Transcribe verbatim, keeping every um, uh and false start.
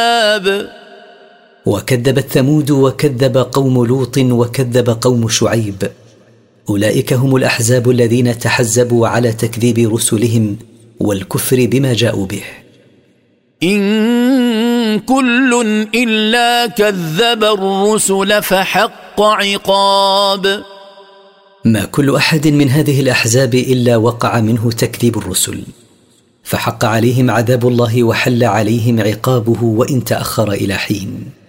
وكذبت ثمود وكذب قوم لوط وكذب قوم شعيب، أولئك هم الأحزاب الذين تحزبوا على تكذيب رسلهم والكفر بما جاءوا به. إن كل إلا كذب الرسل فحق عقاب. ما كل أحد من هذه الأحزاب إلا وقع منه تكذيب الرسل، فحق عليهم عذاب الله وحل عليهم عقابه وإن تأخر إلى حين.